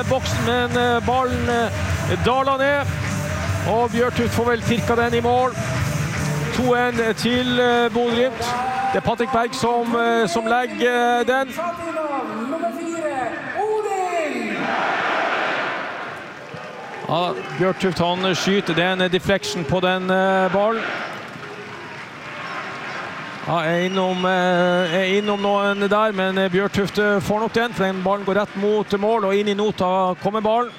boksen, men ballen daler ned. Og Bjørtuft får vel tirka den i mål. 2-1 til Bodø-Glimt. Det Patrick Berg som legger den. Ja, Bjørtuft han skyter, det en deflection på den ballen. Ja, innom noen der, men Bjørtuft får nok den, for den ballen går rett mot mål, og inn i nota kommer ballen.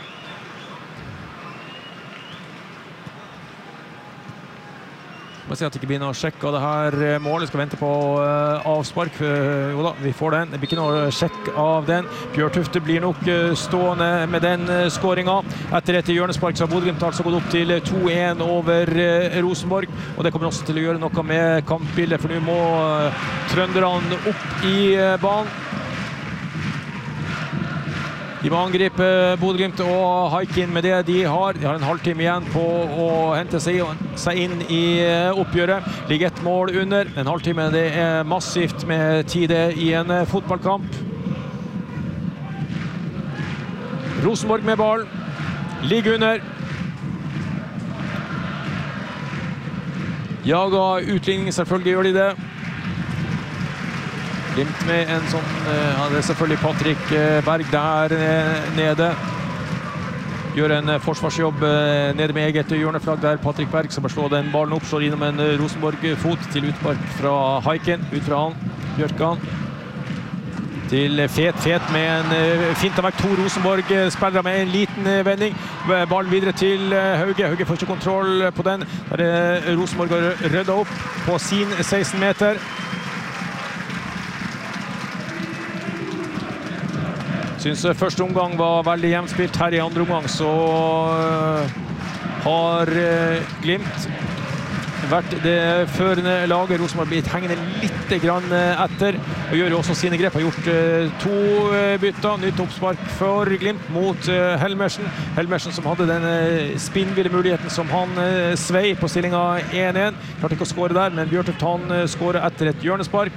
Jeg må si at det ikke blir noe sjekk av det her målet. Vi skal vente på avspark. Jo da, vi får den. Det blir ikke noe sjekk av den. Bjørtuft blir nok stående med den skåringen. Etter et hjørnespark så har Bodø-Glimt altså gått opp til 2-1 over Rosenborg. Og det kommer også til å gjøre noe med kampbildet, for nå må trønderne opp i banen. De må angripe Bodø-Glimt og Haikin med det de har. De har en halvtime igjen på å hente seg inn i oppgjøret. Ligger et mål under. En halvtime, det er massivt med tid i en fotballkamp. Rosenborg med ball. Ligger under. Jaga utligning, selvfølgelig gjør de det. Glimt med en sånn, ja, det er selvfølgelig Patrick Berg der nede. Gjør en forsvarsjobb nede med eget hjørneflagg der. Patrick Berg som bare slår den ballen opp, slår innom en Rosenborg-fot til utpark fra Haikin, ut fra han, Bjørkan. Til Fet med en fint av vekk 2 Rosenborg-spillere med en liten vending. Ballen videre til Hauge. Hauge får ikke kontroll på den. Der er Rosenborg har ryddet opp på sin 16 meter. Synes første omgang var veldig jevnspilt. Her i andre omgang så har Glimt vært det førende laget. Rosenborg blitt hengende litt grann etter, og gjør jo også sine grep. Har gjort 2 bytter. Nytt oppspark for Glimt mot Helmersen. Helmersen som hadde den spinnville muligheten som han svei på stillingen 1-1. Klarte ikke å skåre der, men Bjørtuft han skårer etter et hjørnespark.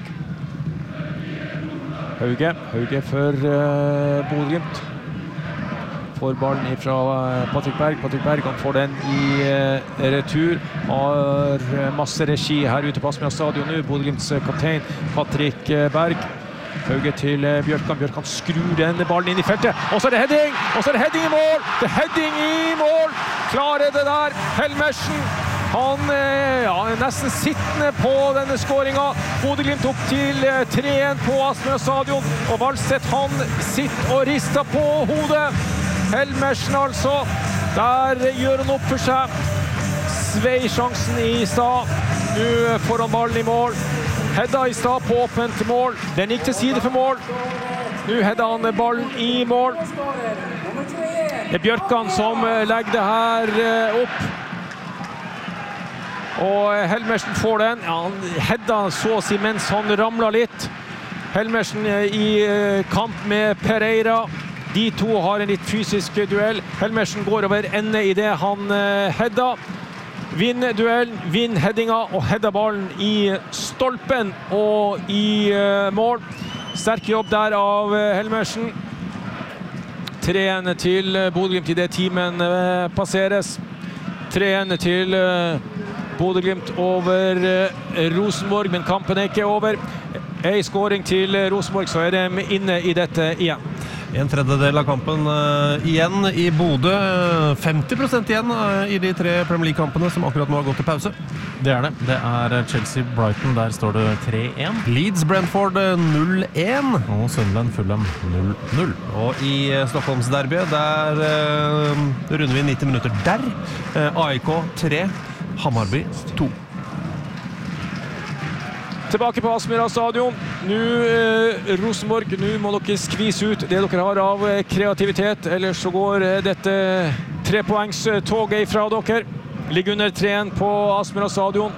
Hauge for Bodø-Glimt. Får ballen fra Patrick Berg. Patrick Berg han får den i retur. Har masse regi her ute på Aspmyra stadion nå. Bodø-Glimts kaptein Patrick Berg. Hauge til Bjørkan. Bjørkan skrur den ballen inn i feltet. Og så er det heading! Og så er det heading i mål! Det er heading i mål! Klarer det der! Helmersen! Han er nesten sittende på denne skåringen. Bodø-Glimt opp til 3-1 på Aspmyra stadion. Og Valstedt han sitter og rister på hodet. Helmersen altså. Der gjør han opp for seg. Svei sjansen i stad. Nå får han ballen i mål. Hedda i stad på åpent mål. Den gikk til side for mål. Nå hedda han ballen i mål. Det er Bjørkan som legger det her opp. Og Helmersen får den. Ja, han hedda så å si mens han ramlet litt. Helmersen i kamp med Pereira. De to har en litt fysisk duell. Helmersen går over ende i det han hedda. Vinner duellen, vinner headinga og hedda ballen i stolpen og i mål. Sterk jobb der av Helmersen. 3-1 til Bodø-Glimt i det timen passeres. 3-1 til Bodø-Glimt over Rosenborg, men kampen er ikke over. En skåring til Rosenborg, så er de inne i dette igjen. En tredjedel av kampen igjen i Bodø. 50% igjen i de 3 Premier League-kampene som akkurat nå har gått til pause. Det er det. Det er Chelsea-Brighton, der står det 3-1. Leeds-Brentford 0-1. Og Sunderland-Fulham 0-0. Og i Stockholmsderbyet, der runder vi 90 minutter der. AIK 3, Hammarby 2. Tilbake på Aspmyra stadion. Nå Rosenborg, nå må dere skvise ut det dere har av kreativitet, ellers så går dette 3-poengstoget fra dere. Ligger under 3-1 på Aspmyra stadion.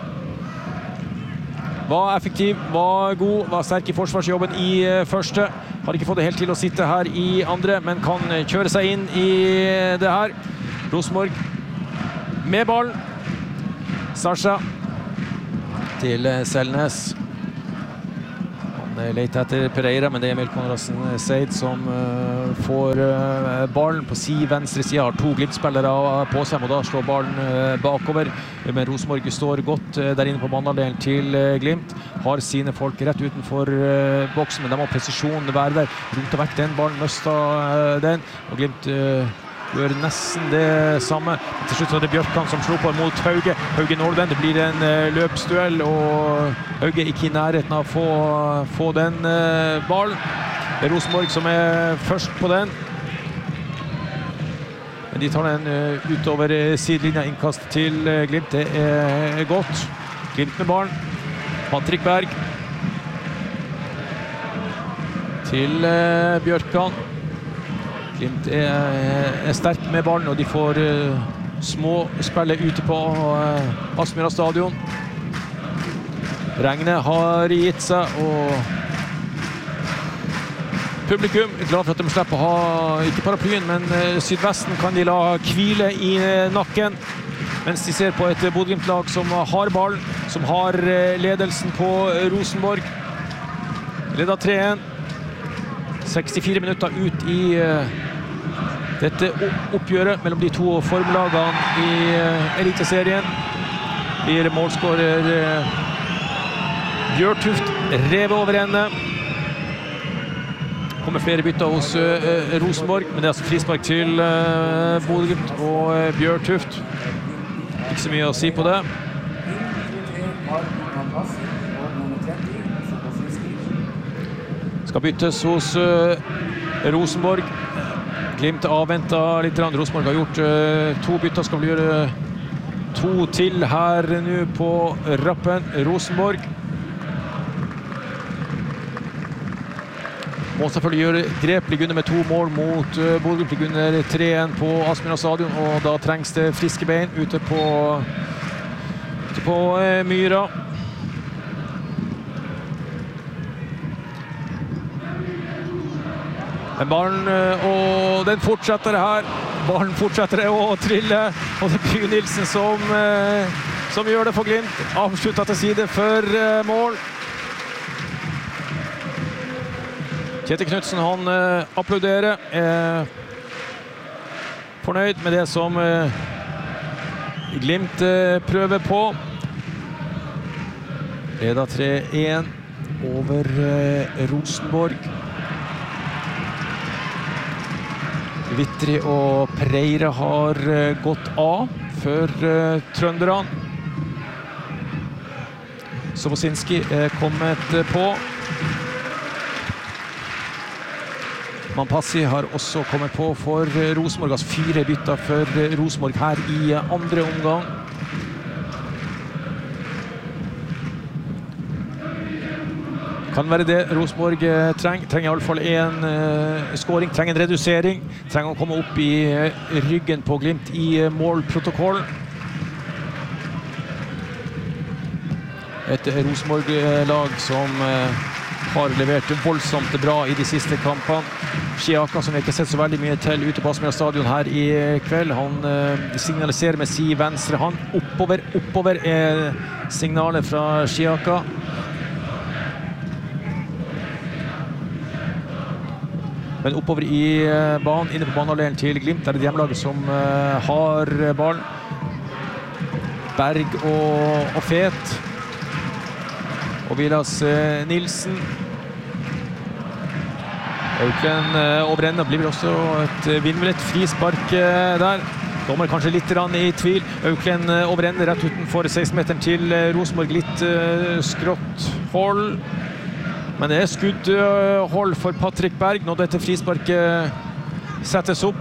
Var effektiv, var god, var sterk i forsvarsjobben i første. Har ikke fått det helt til å sitte her i andre, men kan kjøre seg inn i det her. Rosenborg med ballen. Sasha til Selnes. leter etter Pereira, men det Emil Konradsen Seid som får ballen på venstre side, har 2 Glimt-spillere på seg, og da slår ballen bakover. Men Rosenborg står godt der inne på banehalvdelen til Glimt, har sine folk rett utenfor boksen, men de har presisjon være der. Rota vekk den ballen, møsta den, og Glimt gjør nesten det samme. Til slutt så det Bjørkan som slår på mot Hauge. Hauge når den, det blir en løpsduell, og Hauge ikke i nærheten av å få den ballen. Det Rosenborg som først på den. Men de tar den utover sidelinja, innkast til Glimt. Det godt. Glimt med ballen. Patrick Berg. Til Bjørkan. Glimt sterk med ballen, og de får små spille ute på Aspmyra stadion. Regnet har gitt seg, og publikum er glad for at de slipper å ha, ikke paraplyen, men Sydvesten kan de la hvile i nakken, mens de ser på et Bodø-Glimt-lag som har ballen, som har ledelsen på Rosenborg. Leder 3-1. 64 minutter ut i dette oppgjøret mellom de to formlagene i eliteserien. Blir målskårer Bjørtuft revet over ende. Kommer flere bytter hos Rosenborg, men det er frispark til Bodø-Glimt og Bjørtuft. Ikke så mye å si på det. Skal byttes hos Rosenborg. Glimt avventet litt. Rosenborg har gjort 2 bytter, skal vel gjøre 2 til her nå på rappen. Rosenborg må selvfølgelig gjøre grep, ligge under med 2 mål mot Bodø. Ligge under 3-1 på Aspmyra stadion, og da trengs det friske bein ute på Myra. Men ballen, og den fortsetter her. Ballen fortsetter å trille, og det er Py Nilsen som gjør det for Glimt. Avsluttet til side for mål. Kjetil Knudsen, han applauderer. Fornøyd med det som Glimt prøver på. Leder 3-1 over Rosenborg. Vitri og Pereira har gått av for trønderne. Sobosinski kommet på. Mampassi har også kommet på for Rosenborg. Altså 4 bytter for Rosenborg her i andre omgang. Kan være det Rosenborg trenger i alle fall en scoring, trenger en redusering, trenger å komme opp i ryggen på Glimt i målprotokollen. Et Rosenborg-lag som har levert voldsomt bra i de siste kampene. Skiaka, som vi ikke har sett så veldig mye til ute på Aspmyra stadion her i kveld, han signaliserer med sin venstre hånd. Oppover er signalet fra Skiaka. Men oppover i banen, inne på banehalvdelen til Glimt, der er det hjemmelaget som har ballen. Berg og Fet. Og Vilas Nilsen. Auklend over ende, blir også et vindmillet frispark der. Dommer kanskje litt i tvil. Auklend over ende, rett utenfor 16-meteren til Rosenborg. Litt skrått hold. Men det er skuddhold for Patrick Berg når dette frisparket settes opp.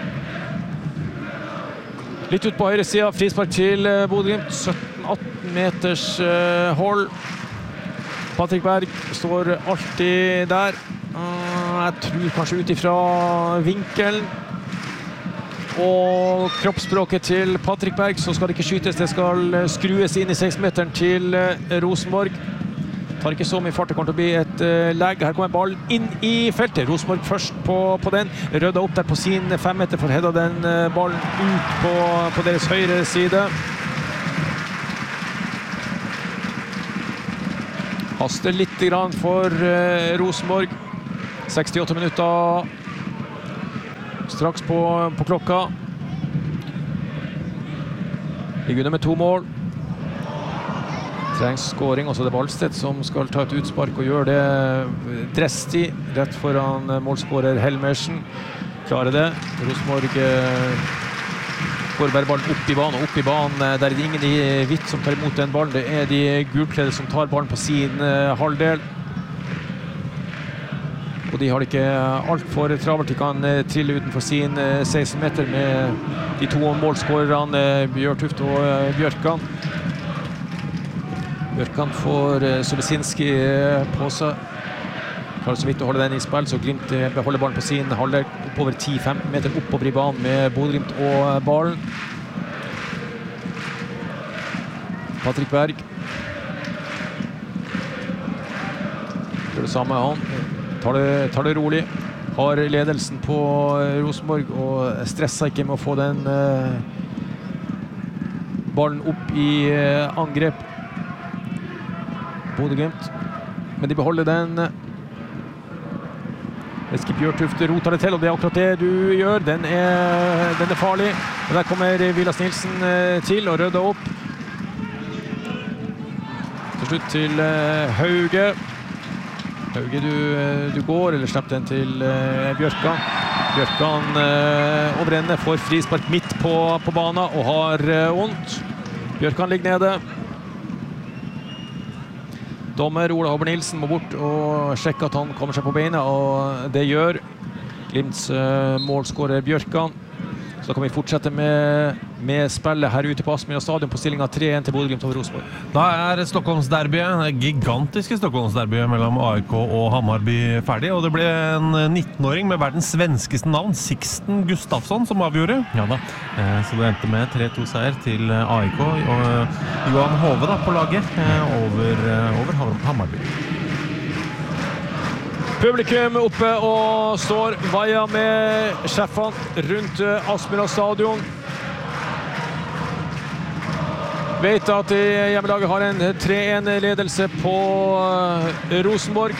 Litt ut på høyre siden, frispark til Bodø-Glimt. 17-18 meters hold. Patrick Berg står alltid der. Jeg tror kanskje ut ifra vinkelen og kroppsspråket til Patrick Berg, så skal det ikke skytes, det skal skrues inn i 16-meteren til Rosenborg. Tar ikke så mye fart, det kommer til å bli et legg. Her kommer ballen inn i feltet. Rosenborg først på den. Rødda opp der på sin 5 meter for å hedde den ballen ut på deres høyre side. Haster litt grann for Rosenborg. 68 minutter straks på klokka. Ligger under med 2 mål. Trengs skåring, også det Valstedt som skal ta et utspark og gjøre det drestig rett foran målskårer Helmersen. Klarer det. Rosenborg får bare ballen opp i banen. Der det ingen i hvitt som tar imot den ballen. Det de gulkledde som tar ballen på sin halvdel. Og de har det ikke alt for travelt. De kan trille utenfor sin 16 meter med de 2 målskårerne Bjørtuft og Bjørkan. Bjørkan får Sobesinski på seg. Klarer så vidt å holde den i spill, så Glimt beholder ballen på sin halvdel oppover 10-15 meter oppover i banen med Bodø/Glimt og ballen. Patrick Berg gjør det samme han. Tar det rolig. Har ledelsen på Rosenborg og stresser ikke med å få den ballen opp i angrep. Bodø/Glimt. Men de beholder den. Eskil Bjørtuft roter det til, og det akkurat det du gjør. Den er farlig. Og der kommer Vilas Nilsen til og rydder opp. Til slutt til Hauge. Hauge, du går, eller slipper den til Bjørkan. Bjørkan over ende får frispark midt på banen og har ondt. Bjørkan ligger nede. Dommer Ola Håber Nilsen må bort og sjekke at han kommer seg på beina, og det gjør Glimts målskårer Bjørkan. Så da kan vi fortsette med spillet her ute på Aspmyra stadion på stillingen 3-1 til Bodø/Glimt over Rosenborg. Da Stockholmsderbyet, det gigantiske Stockholmsderbyet mellom AIK og Hammarby ferdig, og det ble en 19-åring med verdens svenskeste navn, Sixten Gustafsson, som avgjorde. Ja da, så det endte med 3-2-seier til AIK, og Johan Hove da på laget over Hammarby. Publikum oppe og står vaia med sjefene rundt Aspmyra stadion. Vet at hjemmelaget har en 3-1-ledelse på Rosenborg.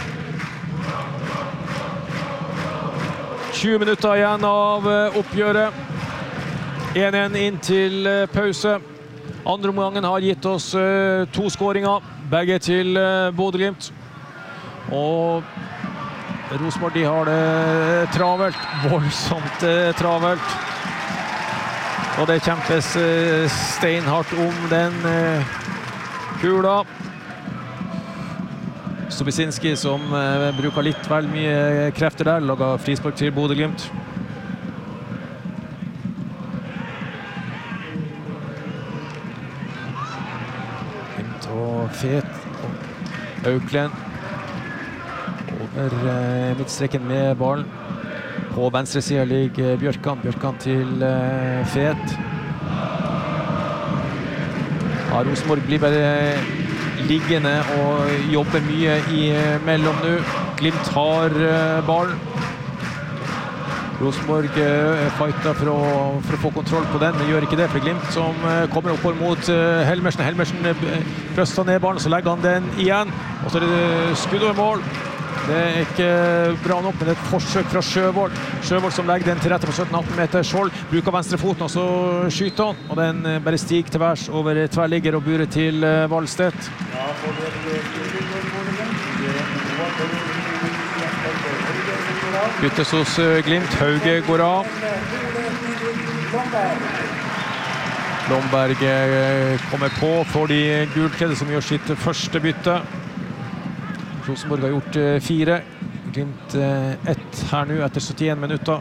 20 minutter igjen av oppgjøret. 1-1 inn til pause. Andre omgangen har gitt oss 2 skåringer, begge til Bodø/Glimt. Og Rosenborg, de har det travelt, voldsomt travelt. Og det kjempes steinhardt om den kula. Sobesinski som bruker litt vel mye krefter der, lager frispark til Bodø/Glimt. Glimt og Fet og Auklend. Midtstreken med ballen. På venstre siden ligger Bjørkan. Bjørkan til Fet. Ja, Rosenborg blir bare liggende og jobber mye imellom nå. Glimt har ballen. Rosenborg fighter for å få kontroll på den, men gjør ikke det for Glimt, som kommer oppover mot Helmersen. Helmersen brøster ned ballen, så legger han den igjen. Og så det skudd over mål. Det ikke bra nok, men det et forsøk fra Sjøvold. Sjøvold som legger den til rette på 17-18 meter. Skjold bruker venstre foten, og så skyter han. Og den bare stiger til værs over tverrligger og buret til Valstedt. Byttes hos Glimt. Hauge går av. Blomberg kommer på for de gulkledde som gjør sitt første bytte. Rosenborg har gjort 4. Glimt 1 her nå etter 71 minutter.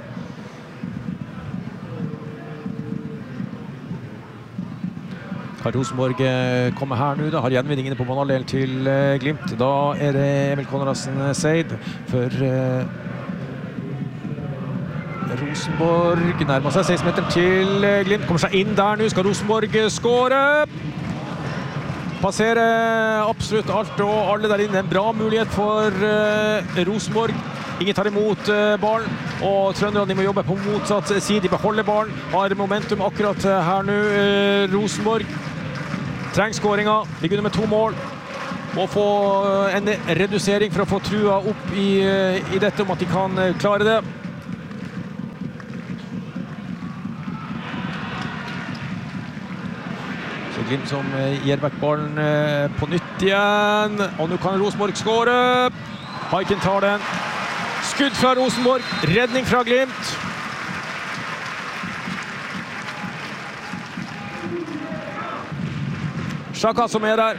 Har Rosenborg kommet her nå da, har gjenvinningene på banaldelen til Glimt. Da det Emil Konradsen Seid for Rosenborg. Nærmer seg 16 meter til Glimt. Kommer seg inn der nå, skal Rosenborg skåre. Passerer absolutt alt og alle der inne. En bra mulighet for Rosenborg. Ingen tar imot ballen, og trønderne må jobbe på motsatt side. De beholder ballen, har momentum akkurat her nå. Rosenborg trenger skåringer. Ligger under med 2 mål. må få en redusering for å få trua opp i dette om at de kan klare det. Så Glimt som gir vekk ballen på nytt igjen. Og nå kan Rosenborg skåre. Haikin tar den. Skudd fra Rosenborg. Redning fra Glimt. Sjaka som der.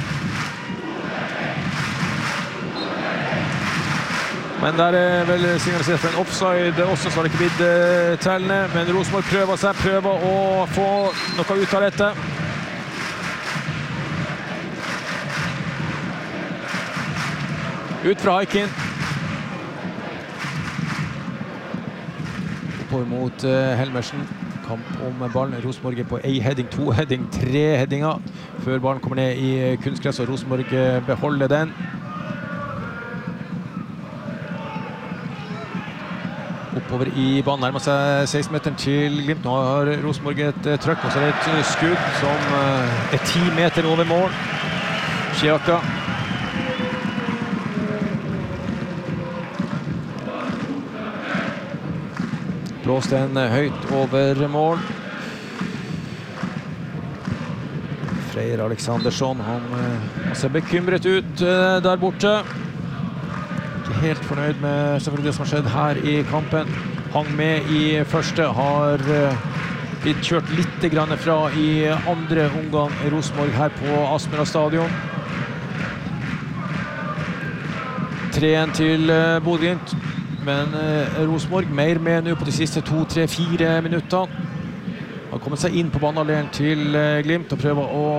Men der vel signalisert for en offside også, så har det ikke blitt tellende. Men Rosenborg prøver å få noe ut av dette. Ut fra Haikin. Oppover mot Helmersen. Kamp om ballen. Rosenborg på 1 heading, 2 heading, 3 headinger. Før ballen kommer ned i kunstgress, og Rosenborg beholder den. Oppover i banen, nærmer seg 16-meteren til Glimt. Nå har Rosenborg et trøkk, og så er det et skudd som er 10 meter over mål. Sjaka. Blåste en høyt over mål. Freyr Alexandersson, han ser bekymret ut der borte. Ikke helt fornøyd med selvfølgelig det som har skjedd her i kampen. Hang med i første, har blitt kjørt litt grann fra i andre omgang Rosenborg her på Aspmyra stadion. 3-1 til Bodø Glimt. Men Rosenborg mer med nå på de siste 2, 3, 4 minutter. Har kommet seg inn på banehalvdelen til Glimt og prøver å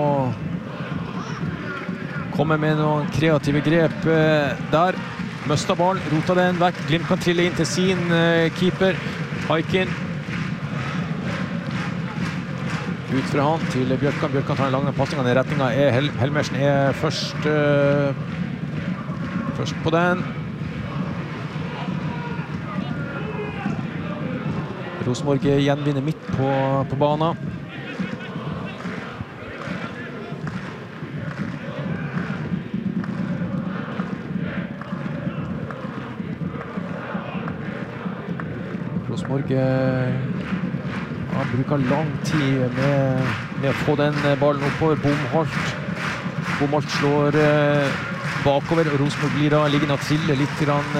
komme med noen kreative grep der. Møsta ballen, rota den vekk. Glimt kan trille inn til sin keeper, Haikin. Ut fra han til Bjørkan. Bjørkan tar en lang passning. I retningen Helmersen først på den. Rosenborg gjenvinner midt på banen. Rosenborg bruker lang tid med å få den ballen oppover. Bomholt slår bakover, og Rosenborg blir da liggende og trille litt grann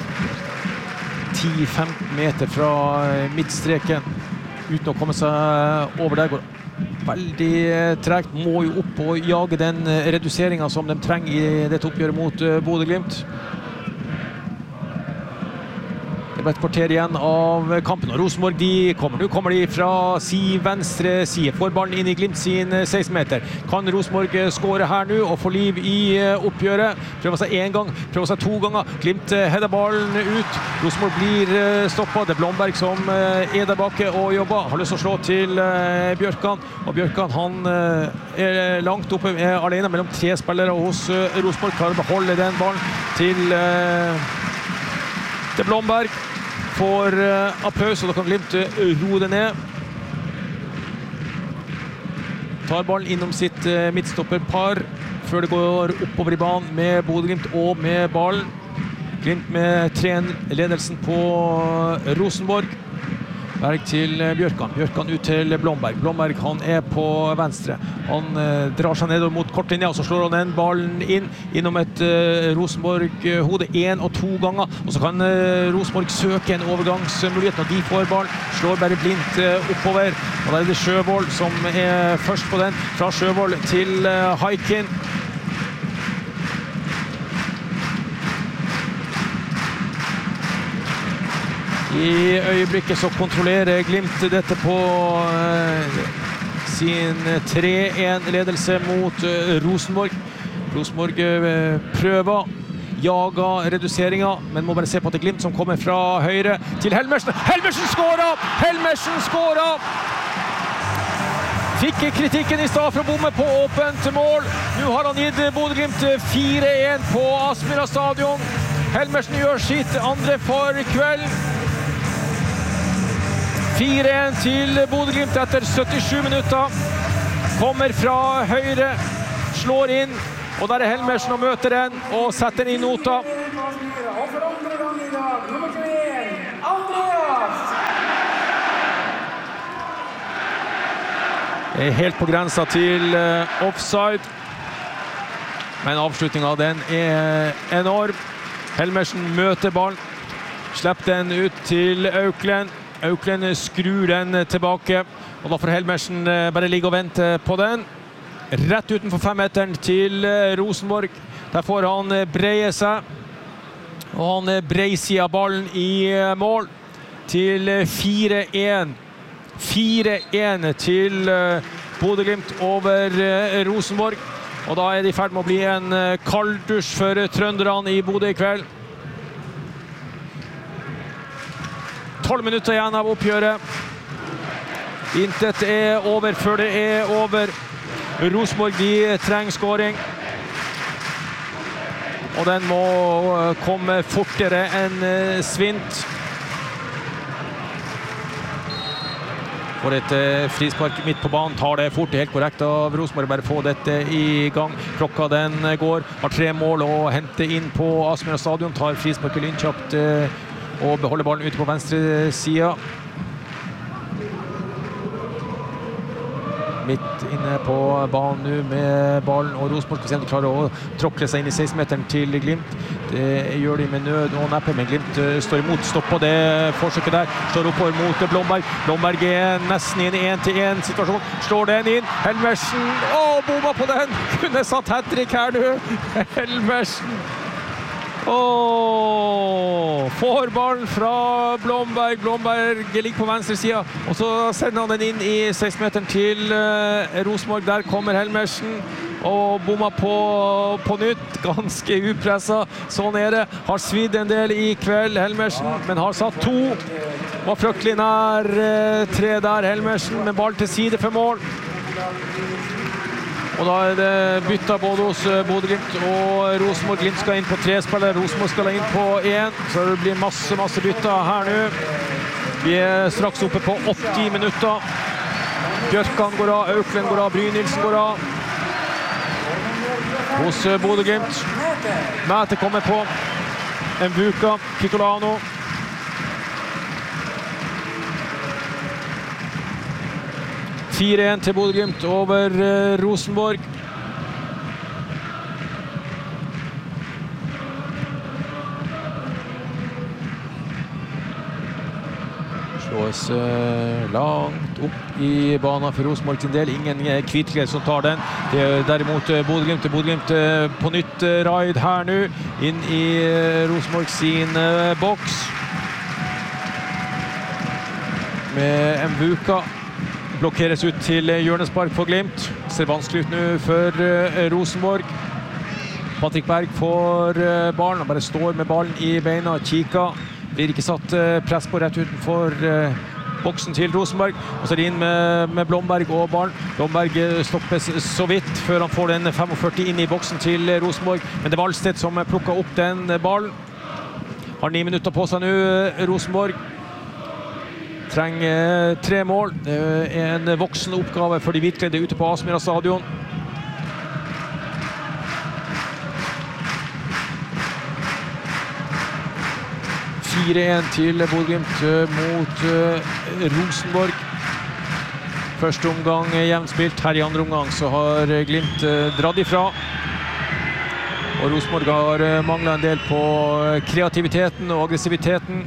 10-15 meter fra midtstreken uten å komme seg over der. Går veldig tregt, må jo opp og jage den reduseringen som de trenger i dette oppgjøret mot Bodø Glimt. Det ble et kvarter igjen av kampen, og Rosenborg nå kommer de fra venstre side, får ballen inn i Glimt sin 16 meter. Kan Rosenborg skåre her nå og få liv i oppgjøret? Prøver seg 1 gang, prøver seg 2 ganger. Glimt header ballen ut. Rosenborg blir stoppet. Det er Blomberg som der bak og jobber. Har lyst til å slå til Bjørkan, og Bjørkan han langt oppe, alene mellom 3 spillere hos Rosenborg. Klarer å beholde den ballen til Blomberg. Får applaus, og da kan Glimt roe det ned. Tar ballen innom sitt midtstopperpar før det går oppover i banen med Bodø Glimt og med ballen. Glimt med 3-ledelsen på Rosenborg. Berg til Bjørkan. Bjørkan ut til Blomberg. Blomberg han på venstre. Han drar seg nedover mot kortlinja, og så slår han den ballen innom et Rosenborg-hode 1 og 2 ganger. Og så kan Rosenborg søke en overgangsmulighet når de får ballen. Slår bare blindt oppover. Og da er det Sjøvold som først på den. Fra Sjøvold til Haikin. I øyeblikket så kontrollerer Glimt dette på sin 3-1-ledelse mot Rosenborg. Rosenborg prøver, jager reduseringer, men må bare se på at det er Glimt som kommer fra høyre til Helmersen. Helmersen skårer! Helmersen skårer! Fikk kritikken i stad for å bomme på åpent mål. Nå har han gitt Bodø Glimt 4-1 på Aspmyra stadion. Helmersen gjør sitt andre for kvelden. 4-1 til Bodø Glimt etter 77 minutter. Kommer fra høyre, slår inn. Og der Helmersen og møter den, og setter den i nota. Og for andre gang i dag, nummer 21, Andreas! Helt på grensa til offside. Men avslutningen av den enorm. Helmersen møter ballen. Slipper den ut til Auklend. Auklend skrur den tilbake. Og da får Helmersen bare ligge og vente på den. Rett utenfor 5-meteren til Rosenborg. Der får han breie seg. Og han breisida ballen i mål til 4-1. 4-1 til Bodø/Glimt over Rosenborg. Og da de i ferd med å bli en kalddusj for trønderne i Bodø i kveld. 12 minutter igjen av oppgjøret. Intet over før det over. Rosenborg, de trenger skåring. Og den må komme fortere enn svint. For et frispark midt på banen, tar det fort, helt korrekt av Rosenborg, bare få dette i gang. Klokka den går, har 3 mål å hente inn på Aspmyra stadion, tar frisparket lynkjapt og beholder ballen ute på venstre sida. Midt inne på banen nå med ballen, og Rosenborg skal se om de klarer å tråkle seg inn i 16-meteren til Glimt. Det gjør de med nød og neppe, men Glimt står imot, stopper det forsøket der, slår oppover mot Blomberg. Blomberg nesten i en 1-til-1-situasjon, slår den inn, Helmersen, bomma på den, kunne satt hat-trick her nå, Helmersen. Får ballen fra Blomberg. Blomberg ligger på venstre sida, og så sender han den inn i 16-meteren til Rosenborg. Der kommer Helmersen og bomma på nytt, ganske upressa. Sånn det. Har svidd en del i kveld, Helmersen, men har satt 2. Var fryktelig nær 3 der, Helmersen, med ball til side for mål. Og da det bytta både hos Bodø/Glimt og Rosenborg. Glimt skal inn på 3 spillere, Rosenborg skal inn på 1. Så det blir masse bytta her nå. Vi straks oppe på 80 minutter. Bjørkan går av, Auklend går av, Brynildsen går av. Hos Bodø/Glimt. Mæte kommer på. Mvuka, Kitolano. til Bodø/Glimt over Rosenborg. Slås langt opp i banen for Rosenborg sin del. Ingen Kvitgren som tar den. Det derimot Bodø/Glimt. Bodø/Glimt på nytt raid her nå. Inn i Rosenborg sin boks. Med Mvuka. Blokkeres ut til hjørnespark for Glimt. Ser vanskelig ut nå for Rosenborg. Patrick Berg får ballen. Han bare står med ballen i beina, kikker. Blir ikke satt press på rett utenfor boksen til Rosenborg. Og så inn med Blomberg og ballen. Blomberg stoppes så vidt før han får den 45 inn i boksen til Rosenborg. Men det var Alstedt som plukket opp den ballen. Har 9 minutter på seg nå, Rosenborg. Trenger 3 mål. Det en voksen oppgave for de hvitkledde ute på Aspmyra stadion. til Bodø/Glimt mot Rosenborg. Første omgang jevnspilt. Her i andre omgang så har Glimt dratt ifra. Og Rosenborg har manglet en del på kreativiteten og aggressiviteten.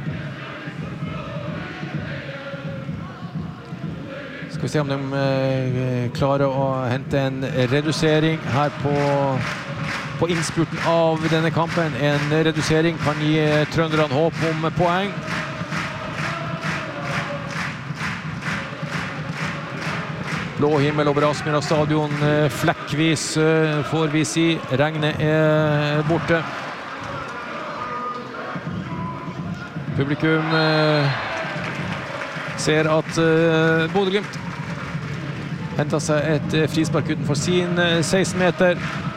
Skal vi se om de klarer å hente en redusering her på innspurten av denne kampen. En redusering kan gi trønderne håp om poeng. Blå himmel over Aspmyra stadion, flekkvis får vi si. Regnet borte. Publikum ser at Bodø/Glimt hentet seg et frispark utenfor sin 16-meter.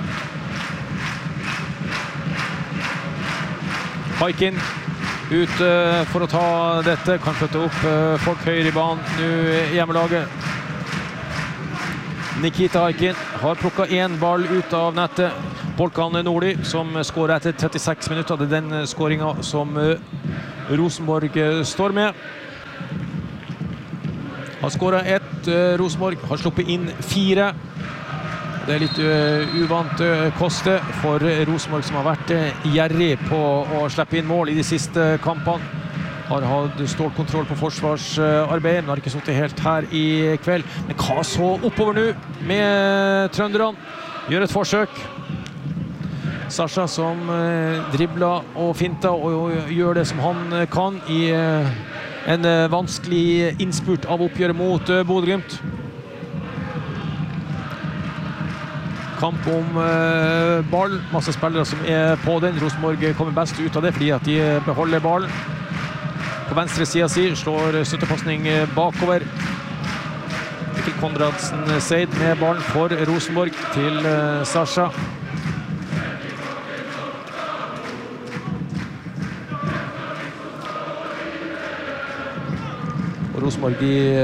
Haikin ut for å ta dette. Kan flytte opp folk høyere i banen. Nå hjemmelaget. Nikita Aikin har plukket en ball ut av nettet. Volkan Nordli som skårer etter 36 minutter. Det den skåringen som Rosenborg står med. Har skåret ett, Rosenborg har sluppet inn 4. Det litt uvant koste for Rosenborg som har vært gjerrig på å slippe inn mål i de siste kampene. Har hatt stålkontroll på forsvarsarbeidet, men har ikke sittet helt her i kveld. Men hva så oppover nå med trønderne? Gjør et forsøk. Sasha som dribler og finter og gjør det som han kan i en vanskelig innspurt av oppgjøret mot Bodø/Glimt. Kamp om ball, masse spillere som på den. Rosenborg kommer best ut av det fordi at de beholder ballen. På venstre siden si slår støttepasning bakover. Mikkel Konradsen Seid med ballen for Rosenborg til Sasha. Og Rosenborg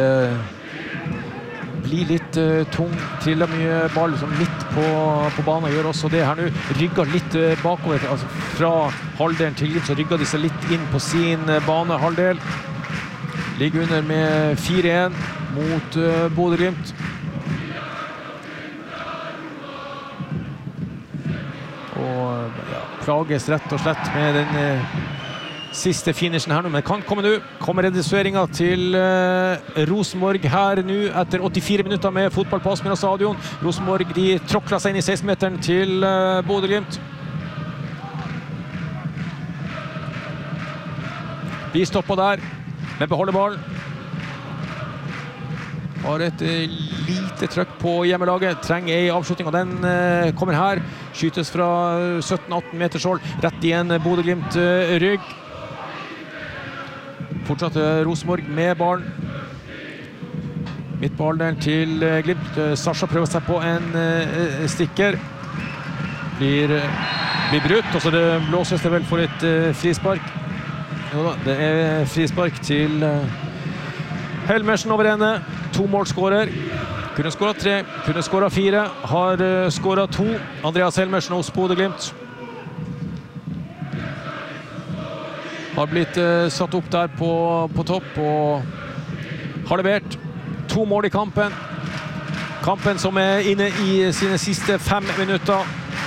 blir litt tung, triller mye ball som litt på banen, gjør også det her nå. Rygger litt bakover, altså fra halvdelen til Glimt, så rygger de seg litt inn på sin banehalvdel. Ligger under med 4-1 mot Bodø/Glimt. Og ja, plages rett og slett med den siste finishen her nå, men kan komme nå. Kommer reduseringen til Rosenborg her nå etter 84 minutter med fotball på Aspmyra stadion. Rosenborg, de tråkler seg inn i 16-meteren til Bodø/Glimt. De stopper der, men beholder ballen. Har et lite trøkk på hjemmelaget, trenger en avslutning, og den kommer her. Skytes fra 17-18 meters hold, rett i en Bodø/Glimt-rygg. Fortsatt Rosenborg med ballen. Midtballen til Glimt. Sasha prøver seg på en stikker. Blir brutt, og så det blåses det vel for et frispark. Jo da, det frispark til Helmersen over ende. 2 målskårer. Kunne skåret 3, kunne skåret 4. Har skåret 2. Andreas Helmersen hos Bodø/Glimt. Har blitt satt opp der på topp og har levert 2 mål i kampen. Kampen som inne i sine siste 5 minutter.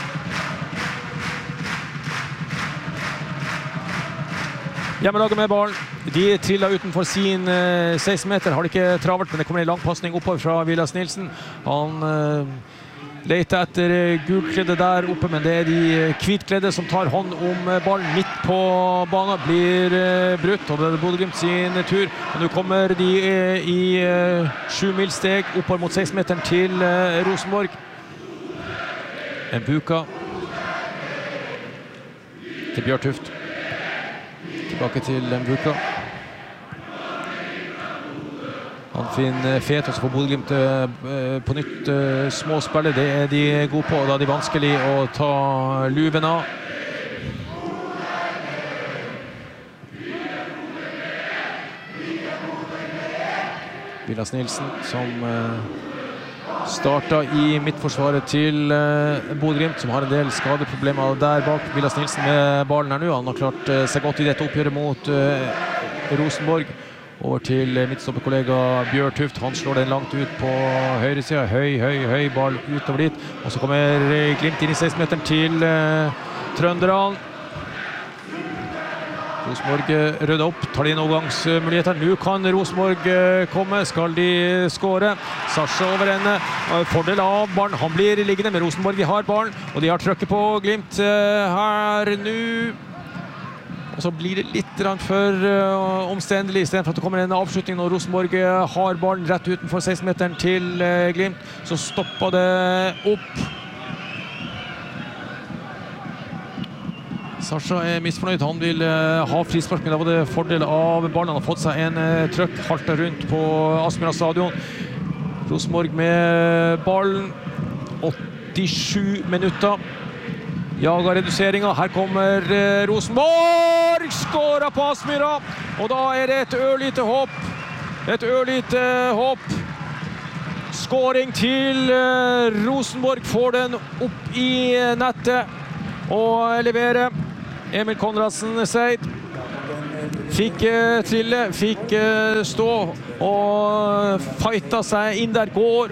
Hjemmelaget med ballen. De triller utenfor sin 16 meter. Har det ikke travelt, men det kommer en lang passning oppover fra Vilas Nilsen. Han leter etter gulkledde der oppe, men det de hvitkledde som tar hånd om ballen midt på banen. Blir brutt, og det Bodø/Glimt sin tur. Men nå kommer de i 7 milsteg oppover mot 16-meteren til Rosenborg. En buka til Bjørtuft. Tilbake til en buka. Han finner Fet, og så får Bodø/Glimt på nytt små spiller. Det de gode på, og da er det vanskelig å ta luven av. Vilas Nilsen som startet i midtforsvaret til Bodø/Glimt, som har en del skadeproblemer der bak. Vilas Nilsen med ballen her nå. Han har klart seg godt i dette oppgjøret mot Rosenborg. Over til midtstopperkollega Bjørtuft. Han slår den langt ut på høyre siden. Høy ball utover dit. Og så kommer Glimt inn i 16-meteren til trønderne. Rosenborg rydder opp, tar de inn overgangsmuligheter. Nå kan Rosenborg komme, skal de skåre. Sasha over ende, fordel av ballen. Han blir liggende med Rosenborg. Vi har ballen, og de har trykket på Glimt her nå. Og så blir det litt for omstendelig, i stedet for at det kommer en avslutning når Rosenborg har ballen rett utenfor 16-meteren til Glimt. Så stopper det opp. Sasha misfornøyd, han vil ha frispark, men da var det fordel av ballen. Han har fått seg en trøkk, halter rundt på Aspmyra stadion. Rosenborg med ballen, 87 minutter. Jager reduseringen, her kommer Rosenborg, skårer på Aspmyra, og da er det et ørlite håp. Skåring til Rosenborg, får den opp i nettet og leverer. Emil Konradsen Seid fikk trille, fikk stå og fighta seg inn der, går.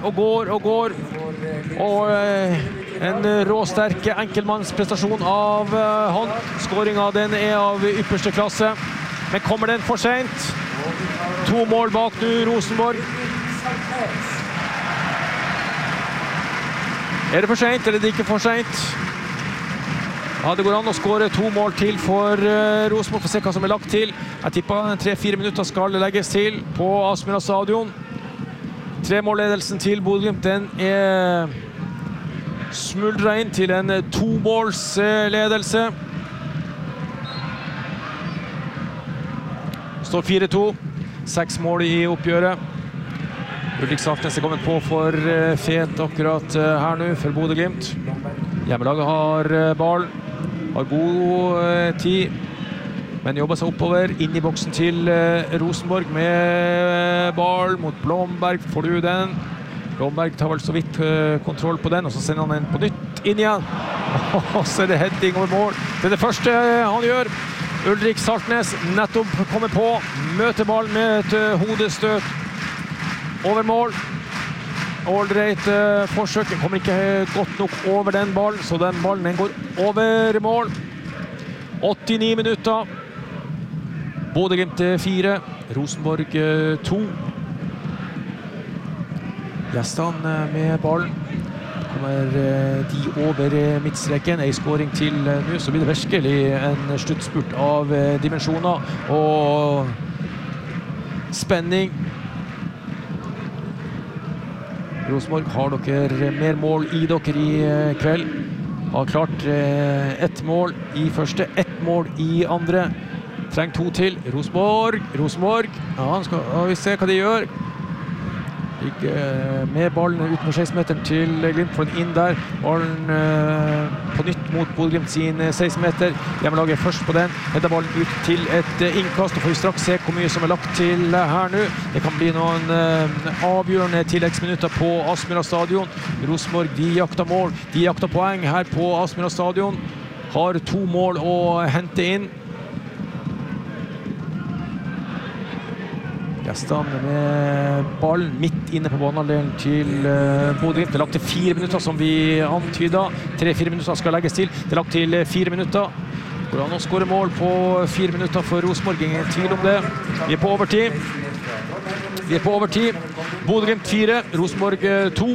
Og en råsterk enkeltmannsprestasjon av han. Skåringen den av ypperste klasse, men kommer den for sent? 2 mål bak nå, Rosenborg. Er det for sent, eller er det ikke for sent? Ja, det går an å skåre 2 mål til for Rosenborg, for å se hva som lagt til. Jeg tipper 3-4 minutter skal legges til på Aspmyra stadion. 3-målledelsen til Bodø/Glimt, den smuldret inn til en 2-målsledelse. Står 4-2, 6 mål i oppgjøret. Ulrik Saltnes kommet på for fet akkurat her nå for Bodø/Glimt. Hjemmelaget har ball, har god tid, men jobber seg oppover, inn i boksen til Rosenborg med ball mot Blomberg. Får du den? Blomberg tar vel så vidt kontroll på den, og så sender han den på nytt inn igjen. Og så er det heading over mål. Det er det første han gjør. Ulrik Saltnes nettopp kommer på, møter ballen med et hodestøt over mål. Ålreit forsøk, kommer ikke godt nok over den ballen, så den ballen den går over mål. 89 minutter. Bodø/Glimt 4, Rosenborg 2. Gjestene med ballen. Kommer de over midtstreken. En skåring til nå, så blir det virkelig en sluttspurt av dimensjoner og spenning. Rosenborg, har dere mer mål i dere i kveld? Har klart 1 mål i første, 1 mål i andre. Trenger 2 til. Rosenborg. Ja, vi ser hva de gjør. Med ballen ut på 16-meteren til Glimt, får den inn der. Ballen på nytt mot Bodø/Glimt sin 16-meter. Hjemmelaget først på den. Hedder ballen ut til et innkast, og får vi straks se hvor mye som lagt til her nå. Det kan bli noen avgjørende tilleggsminutter på Aspmyra stadion. Rosenborg, de jakter mål, de jakter poeng her på Aspmyra stadion. Har 2 mål å hente inn. Gjestene med ballen midt inne på banehalvdelen til Bodø/Glimt. Det er lagt til 4 minutter, som vi antydet. 3-4 minutter skal legges til. Det er lagt til 4 minutter. Går an å skåre mål på 4 minutter for Rosenborg, ingen tvil om det. Vi er på overtid. Bodø/Glimt 4, Rosenborg 2.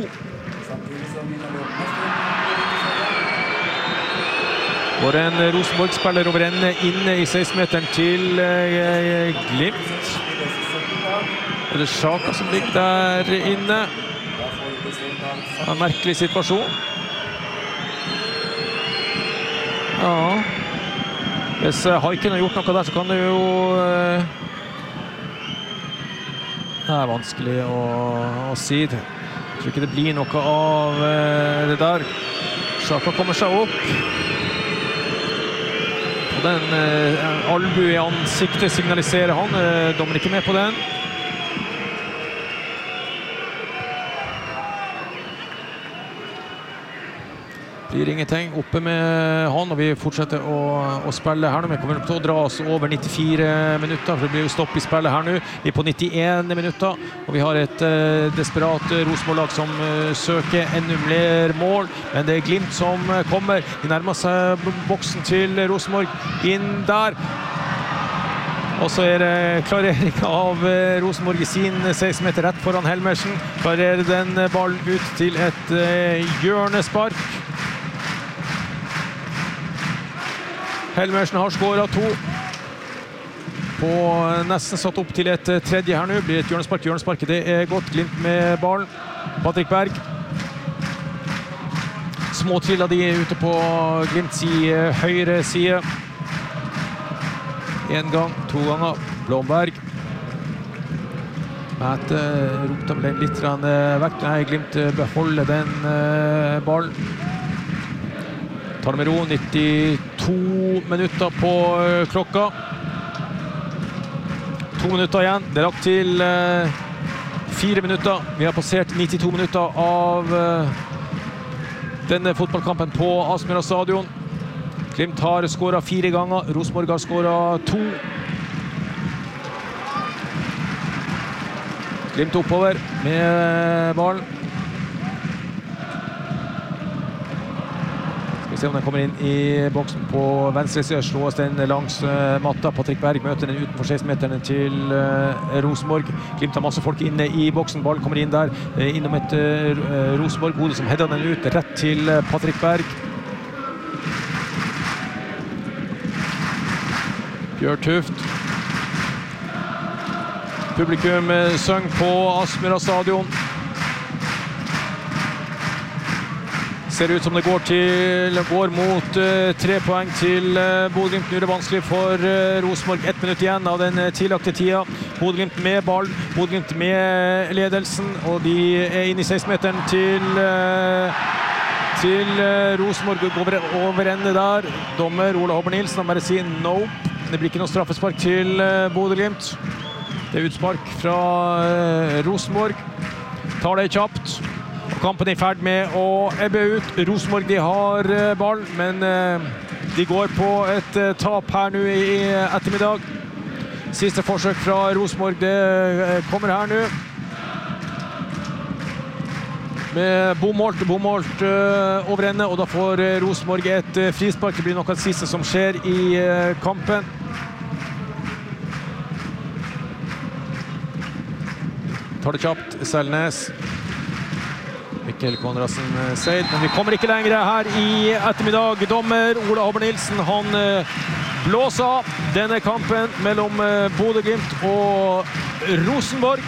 Går en Rosenborg-spiller over ende inne i 16-meteren til Glimt. Det er Sjaka som ligger der inne. En merkelig situasjon. Ja. Hvis Haiken har gjort noe der, så kan det jo... Det er vanskelig å si det. Jeg tror ikke det blir noe av det der. Sjaka kommer seg opp. Og den albue i ansiktet signaliserer han. Dommer ikke med på den. Blir ingenting oppe med han, og vi fortsetter å spille her nå. Vi kommer til å dra oss over 94 minutter, for det blir jo stopp i spillet her nå. Vi er på 91 minutter, og vi har et desperat Rosenborg-lag som søker enda mer mål. Men det er Glimt som kommer. De nærmer seg boksen til Rosenborg inn der. Og så er det klarering av Rosenborg i sin 16-meter rett foran Helmersen. Klarerer den ballen ut til et hjørnespark. Helmersen har skåret 2. På nesten satt opp til et tredje her nå. Blir et hjørnespark. Hjørnesparket, det er godt. Glimt med ballen. Patrick Berg. Småtrilla de ute på Glimts høyre side. 1 gang, 2 ganger. Blomberg. Mæte ropte vel litt vekk. Nei, Glimt beholder den ballen. Tar det med ro, 92 minutter på klokka. 2 minutter igjen. Det er lagt til 4 minutter. Vi har passert 92 minutter av denne fotballkampen på Aspmyra stadion. Glimt har skåret 4 ganger, Rosenborg har skåret 2. Glimt oppover med ballen. Skal vi se om den kommer inn i boksen på venstre side. Slås den langs matta. Patrick Berg møter den utenfor 16-meterne til Rosenborg. Glimt har masse folk inne i boksen. Ballen kommer inn der. Innom et Rosenborg-hode som header den ut rett til Patrick Berg. Bjørn Tuft. Publikum søng på Aspmyra stadion. Ser ut som det går mot 3 poeng til Bodø/Glimt. Nå er det vanskelig for Rosenborg. 1 minutt igjen av den tidlagte tida. Bodø/Glimt med ball, Bodø/Glimt med ledelsen, og de er inne i 16-meteren til Rosenborg. Over ende der. Dommer Ola Håber Nilsen han bare sier nope. Det blir ikke noe straffespark til Bodø/Glimt. Det er utspark fra Rosenborg. Tar det kjapt. Kampen er i ferd med å ebbe ut. Rosenborg de har ball, men de går på et tap her nå i ettermiddag. Siste forsøk fra Rosenborg, det kommer her nå. Med bommålt over ende, og da får Rosenborg et frispark. Det blir noe av det siste som skjer i kampen. Tar det kjapt, Selnes. Mikkel Konradsen Seid, men vi kommer ikke lenger her i ettermiddag. Dommer Ola Håber Nilsen, han blåser av denne kampen mellom Bodø/Glimt og Rosenborg.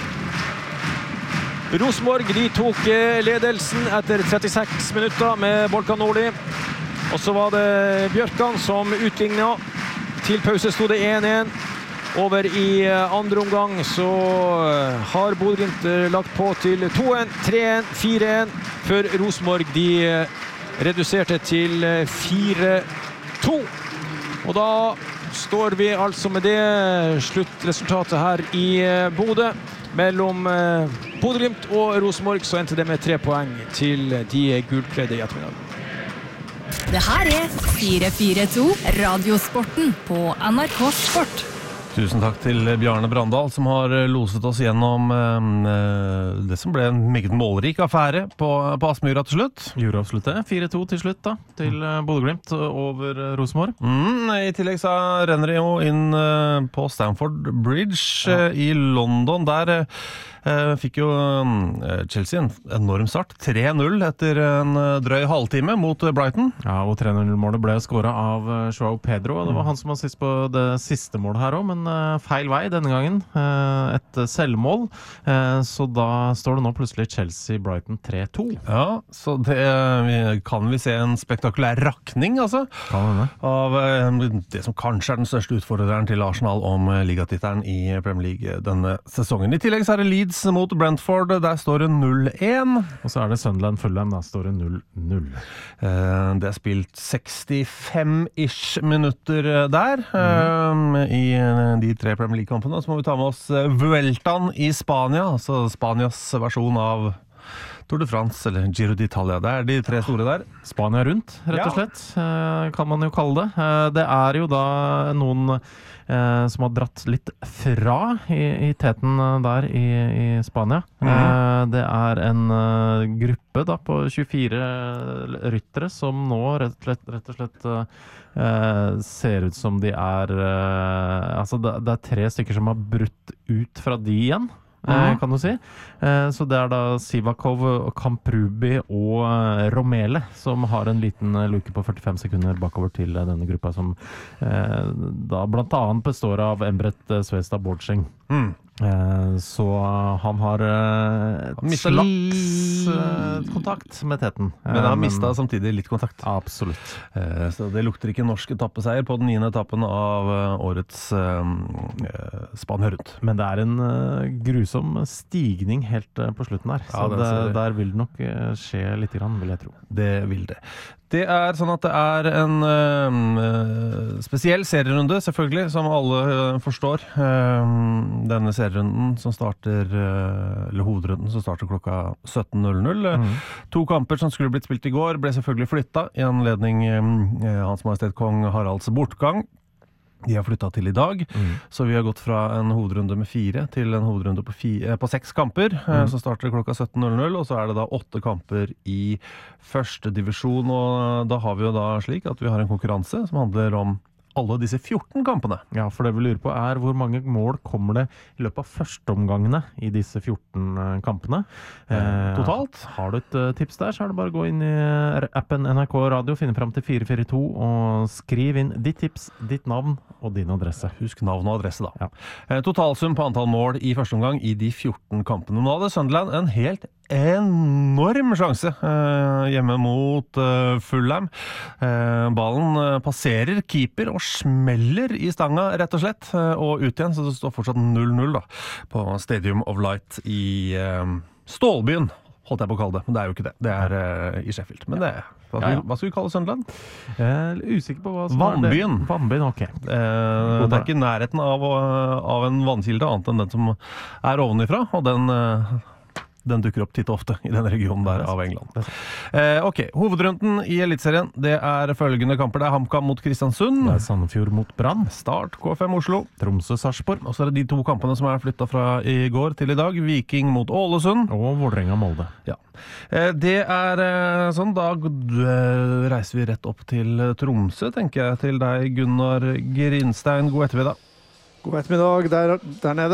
Rosenborg, de tok ledelsen etter 36 minutter med Volkan Nordli. Og så var det Bjørkan som utlignet. Til pause stod det 1-1. Over i andre omgang så har Bodø/Glimt lagt på til 2-1, 3-1, 4-1, før Rosenborg de reduserte til 4-2. Og da står vi altså med det sluttresultatet her i Bodø. Mellom Bodø/Glimt og Rosenborg så endte det med 3 poeng til de gulkledde i ettermiddag. Det her er 442 Radiosporten på NRK Sport. Tusen takk til Bjarne Brandal som har loset oss gjennom det som ble en meget målrik affære på Aspmyra til slutt. Gjorde absolutt det. 4-2 til slutt da, til Bodø/Glimt over Rosenborg. I tillegg så renner det jo inn på Stamford Bridge i London. Der fikk jo Chelsea en enorm start. 3-0 etter en drøy halvtime mot Brighton. Ja, og 3-0-målet ble skåret av Joao Pedro. Det var han som var sist på det siste målet her også, men feil vei denne gangen. Et selvmål. Så da står det nå plutselig Chelsea-Brighton 3-2. Ja, så det kan vi se en spektakulær rakning, altså. Av det som kanskje er den største utfordreren til Arsenal om ligatittelen i Premier League denne sesongen. I tillegg så er det Leeds mot Brentford, der står det 0-1. Og så er det Sunderland Fulham, der står det 0-0. Det er spilt 65-ish minutter der. I de 3 Premier League-kampene så må vi ta med oss Vueltaen i Spania, altså Spanias versjon av Tour de France, eller Giro d'Italia. Det er de 3 store der. Spania rundt, rett og slett, kan man jo kalle det. Det er jo da noen som har dratt litt fra i teten der i Spania. Det er en gruppe da på 24 ryttere som nå rett og slett ser ut som de er altså det er 3 stykker som har brutt ut fra de igjen, kan du si. Så det er da Sivakov, Kamprubi og Romele som har en liten luke på 45 sekunder bakover til denne gruppa som da blant annet består av Embret Svestad Bårdskjeng. Så han har slags kontakt med teten. Men han har mistet samtidig litt kontakt. Absolutt. Så det lukter ikke norsk etappeseier på den 9. etappen av årets Spania rundt. Men det er en grusom stigning helt på slutten her. Så der vil det nok skje litt grann, vil jeg tro. Det vil det. Det sånn at det en spesiell serierunde, selvfølgelig, som alle forstår. Denne serierunden som starter, eller hovedrunden som starter klokka 17:00. 2 kamper som skulle blitt spilt I går, ble selvfølgelig flyttet I anledning Hans Majestet Kong Haralds bortgang. De har flyttet til I dag, så vi har gått fra en hovedrunde med 4 til en hovedrunde på 6 kamper, som starter klokka 17:00, og så det da 8 kamper I første divisjon, og da har vi jo da slik at vi har en konkurranse som handler om alle disse 14 kampene. Ja, for det vi lurer på hvor mange mål kommer det I løpet av første omgangene I disse 14 kampene. Totalt. Har du et tips der, så det bare å gå inn I appen NRK Radio, finne frem til 442 og skriv inn ditt tips, ditt navn og din adresse. Husk navn og adresse da. Ja. Totalsum på antall mål I første omgang I de 14 kampene. Nå hadde Sunderland en helt enorm sjanse hjemme mot Fulham. Ballen passerer keeper og smeller I stanga rett og slett, og ut igjen, så det står fortsatt 0-0 da, på Stadium of Light I Stålbyen, holdt jeg på å kalle det, men det jo ikke det. Det I Sheffield, men det hva skal vi kalle Sunderland? Usikker på hva som Vannbyen. Vannbyen, ok. Det ikke I nærheten av en vannkilde, annet enn den som ovenifra, og den dukker opp titt og ofte I den regionen der av England. Ok, hovedrunden I Elitserien, det følgende kamper. Det HamKam mot Kristiansund. Det Sandefjord mot Brann. Start KFM Oslo. Tromsø Sarpsborg. Og så det de 2 kampene som flyttet fra I går til I dag. Viking mot Ålesund. Og Vålerenga Molde. Ja. Det sånn, da reiser vi rett opp til Tromsø, tenker jeg, til deg, Gunnar Grinstein. God ettermiddag. God ettermiddag der nede.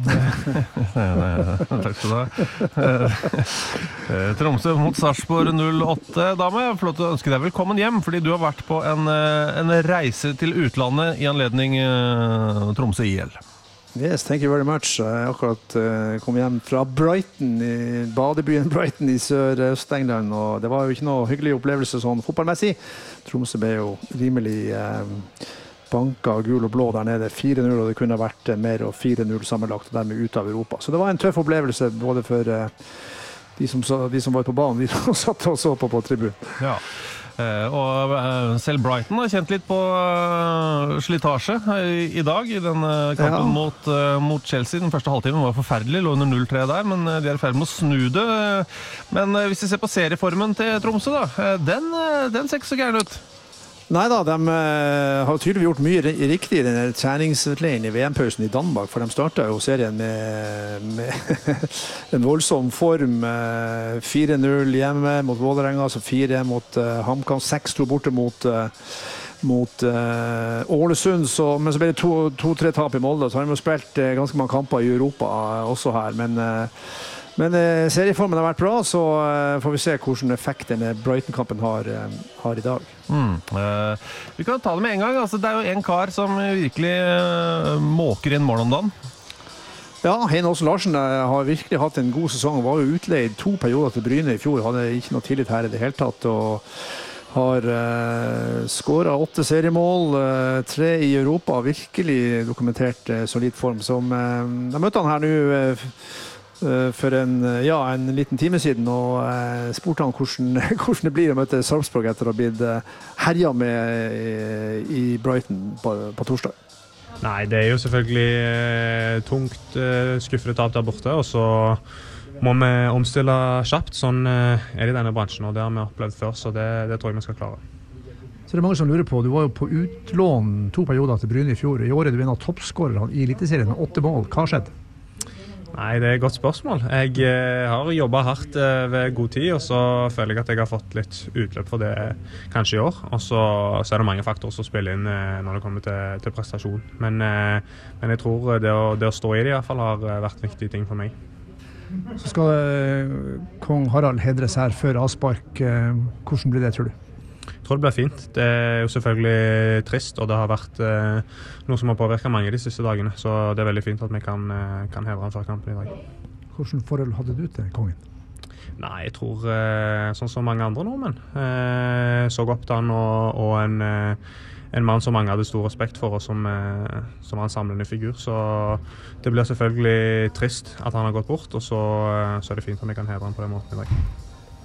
Takk skal du ha. Tromsø mot Sarpsborg 08. Da må jeg få lov til å ønske deg velkommen hjem, fordi du har vært på en reise til utlandet I anledning Tromsø IL. Yes, thank you very much. Jeg akkurat kom hjem fra Brighton, badebyen Brighton I Sør-Øst-England, og det var jo ikke noe hyggelig opplevelse sånn fotballmessig. Tromsø ble jo rimelig banka gul og blå der nede, 4-0, og det kunne vært mer og 4-0 sammenlagt, og dermed ut av Europa. Så det var en tøff opplevelse, både for de som var på banen, de som satt og så på tribunen. Ja. Og selv Brighton har kjent litt på slitasje I dag I den kampen mot Chelsea. Den første halvtimen var forferdelig, lå under 0-3 der, men de I ferd med å snu det. Men hvis vi ser på serieformen til Tromsø da, den ser ikke så gæren ut. Neida, de har tydelig gjort mye riktig I denne treningsleiren I VM-pausen I Danmark, for de startet jo serien med en voldsom form, 4-0 hjemme mot Vålerenga, altså 4 mot HamKam, 6-2 borte mot Ålesund, men så ble det 2-3 tap I Molde, så har de jo spilt ganske mange kamper I Europa også her, men serieformen har vært bra, så får vi se hvordan effekt denne Brighton-kampen har I dag. Vi kan ta det med en gang. Altså, det jo en kar som virkelig måker inn mål om dagen. Ja, Heine Aasen Larsen har virkelig hatt en god sesong. Var jo utleid 2 perioder til Bryne I fjor. Hadde ikke noe tillit her I det hele tatt, og har skåret 8 seriemål, 3 I Europa. Virkelig dokumentert solid form. Jeg møtte han her nå for en liten time siden, og spurte han hvordan det blir å møte Sarpsborg etter å ha blitt herja med I Brighton på torsdag. Nei, det jo selvfølgelig tungt skuffende tap der borte, og så må vi omstille kjapt. Sånn det I denne bransjen, og det har vi opplevd før, så det tror jeg vi skal klare. Så det mange som lurer på, du var jo på utlån 2 perioder til Bryne I fjor. I år du en av toppskårerne I Eliteserien med 8 mål. Hva har skjedd? Nei, det et godt spørsmål. Jeg har jobbet hardt ved god tid, og så føler jeg at jeg har fått litt utløp for det kanskje I år. Og så det mange faktorer som spiller inn når det kommer til prestasjon. Men jeg tror det å stå I det I hvert fall har vært viktige ting for meg. Så skal kong Harald hedres her før avspark. Hvordan blir det, tror du? Jeg tror det blir fint. Det jo selvfølgelig trist, og det har vært noe som har påvirket mange de siste dagene. Så det veldig fint at vi kan hedre han før kampen I dag. Hvordan forhold hadde du til kongen? Nei, jeg tror sånn som mange andre nordmenn. Så opp til han og en mann som mange hadde stor respekt for, og som var en samlende figur. Så det blir selvfølgelig trist at han har gått bort, og så det fint at vi kan hedre han på den måten I dag.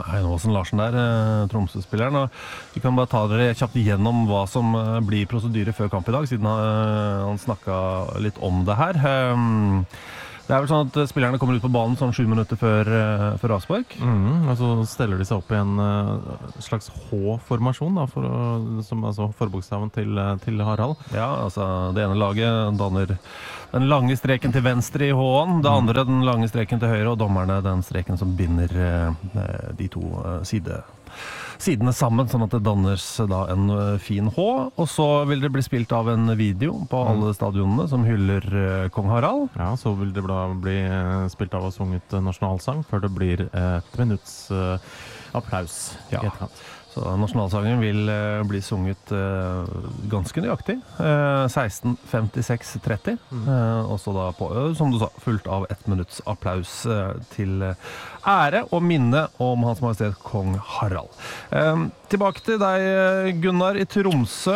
Nei, Nåsen Larsen der, Tromsø-spilleren. Og vi kan bare ta dere kjapt igjennom hva som blir prosedyre før kamp i dag, siden han snakket litt om det her. Det vel sånn at spillerne kommer ut på banen sånn 7 minutter før avspark. Og så steller de seg opp i en slags H-formasjon, da, som altså forbokstaven til Harald. Ja, altså det ene laget danner den lange streken til venstre i H-en, det andre den lange streken til høyre, og dommerne den streken som binder de to sidene sammen, sånn at det dannes da en fin H, og så vil det bli spilt av en video på alle stadionene som hyller kong Harald. Ja, så vil det da bli spilt av og sunget nasjonalsang, før det blir et minutts applaus i etterkant. Så nasjonalsangen vil bli sunget ganske nøyaktig, 16:56:30, og så da på, som du sa, fullt av 1 minutts applaus til ære og minne om Hans Majestet Kong Harald. Tilbake til deg, Gunnar, i Tromsø.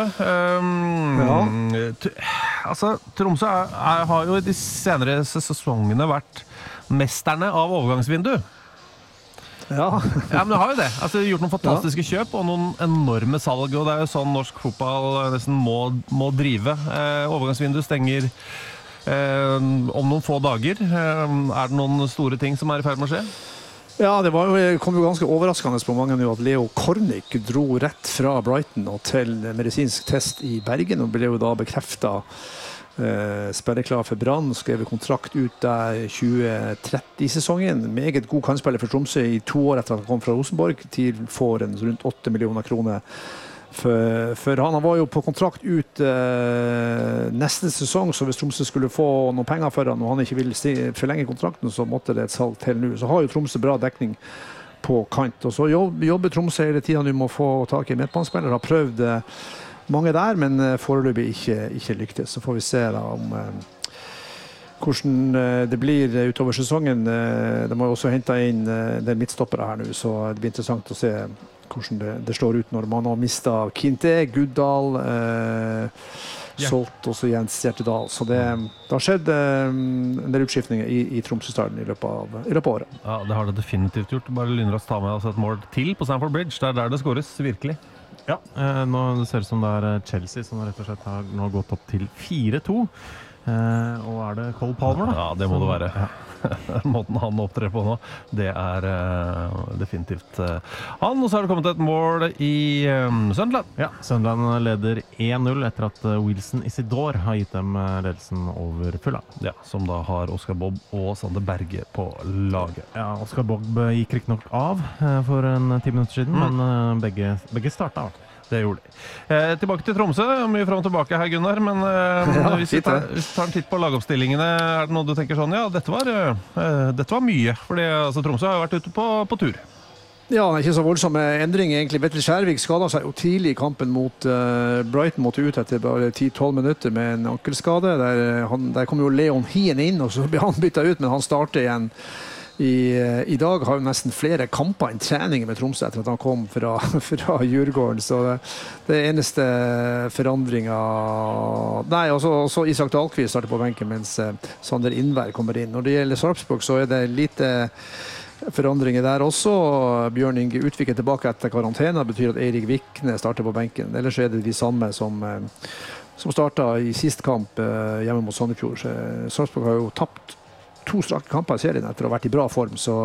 Altså, Tromsø har jo i de senere sesongene vært mesterne av overgangsvindu. Ja. Men det har jo det. Altså, gjort noen fantastiske kjøp og noen enorme salg, og det jo sånn norsk fotball nesten må drive. Overgangsvindu stenger om noen få dager. Det noen store ting som i ferd med å skje? Ja, det kom jo ganske overraskende på mange nå at Leo Kornic dro rett fra Brighton og til medisinsk test i Bergen, og ble jo da bekreftet spilleklar for Brann, skrev kontrakt ut der 2030-sesongen. Meget god kantspiller for Tromsø i 2 år etter at han kom fra Rosenborg, til får en rundt 8 millioner kroner for han. Han var jo på kontrakt ut neste sesong, så hvis Tromsø skulle få noen penger for han, og han ikke vil forlenge kontrakten, så måtte det et salg til nå. Så har jo Tromsø bra dekning på kant, og så jobber Tromsø hele tiden nå med å få tak i midtbanespillere. Har prøvd mange der, men foreløpig ikke lyktes. Så får vi se da om hvordan det blir utover sesongen. De har også hentet inn den midtstoppere her nå, så det blir interessant å se hvordan det slår ut når man har mistet Kinte, Guddal, solgt også Jens Hjertedal. Så det har skjedd en del utskiftninger i Tromsø-starten i løpet av året. Ja, det har det definitivt gjort. Bare lynraskt ta med et mål til på Stamford Bridge. Det der det skåres, virkelig. Ja, nå ser det ut som det Chelsea som rett og slett har nå gått opp til 4-2. Og det Cole Palmer da? Ja, det må det være. Ja. Måten han opptrer på nå, det definitivt han. Og så har det kommet et mål i Sunderland. Ja, Sunderland leder 1-0 etter at Wilson Isidore har gitt dem ledelsen over Fulla. Ja, som da har Oscar Bob og Sander Berge på laget. Ja, Oscar Bob gikk riktig nok av for 10 minutter siden, men begge startet. Det gjorde de. Tilbake til Tromsø. Mye frem og tilbake her, Gunnar. Men hvis vi tar en titt på lagoppstillingene, det noe du tenker sånn? Ja, dette var mye. Fordi altså, Tromsø har jo vært ute på tur. Ja, det ikke så voldsomme endringer egentlig. Vetle Skjærvik skadet seg jo tidlig i kampen mot Brighton, måtte ut etter bare 10-12 minutter med en ankelskade. Der kom jo Leon Hien inn, og så ble han byttet ut, men han startet igjen. I dag har jo nesten flere kamper enn treninger med Tromsø etter at han kom fra Djurgården, så det eneste forandringen nei, også Isak Dahlqvist starter på benken mens Sander Innvær kommer inn. Når det gjelder Sarpsborg så det lite forandringer der også. Bjørn Inge Utvik tilbake etter karantene, betyr at Eirik Vikne starter på benken. Ellers det de samme som startet i sist kamp hjemme mot Sandefjord. Sarpsborg har jo tapt 2 strake kamper i serien etter å ha vært i bra form, så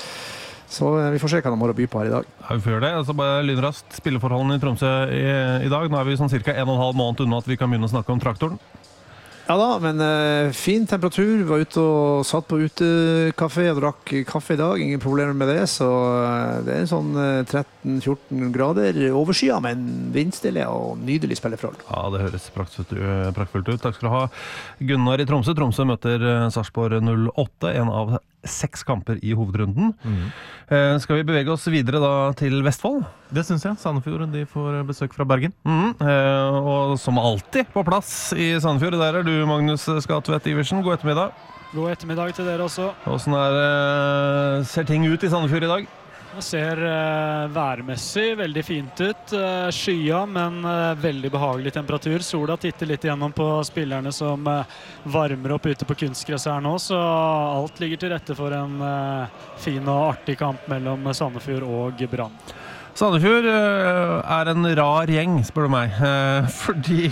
vi får se hva de har å by på her i dag. Ja, vi får gjøre det. Altså bare lynraskt spilleforholdene i Tromsø i dag. Nå vi sånn cirka 1,5 måned unna at vi kan begynne å snakke om traktoren. Ja da, men fin temperatur. Vi var ute og satt på utekafé og drakk kaffe i dag. Ingen problemer med det, så det en sånn 13-14 grader overskya, men vindstille og nydelig spilleforhold. Ja, det høres praktfullt ut. Takk skal du ha, Gunnar i Tromsø. Tromsø møter Sarpsborg 08, en av 6 kamper i hovedrunden. Skal vi bevege oss videre da til Vestfold? Det synes jeg. Sandefjord, de får besøk fra Bergen. Og som alltid på plass i Sandefjord, der du, Magnus Skatvedt Iversen. God ettermiddag. God ettermiddag til dere også. Hvordan ser ting ut i Sandefjord i dag? Det ser værmessig veldig fint ut. Skya, men veldig behagelig temperatur. Sola titter litt igjennom på spillerne som varmer opp ute på kunstgress her nå, så alt ligger til rette for en fin og artig kamp mellom Sandefjord og Brann. Sandefjord er en rar gjeng, spør du meg, fordi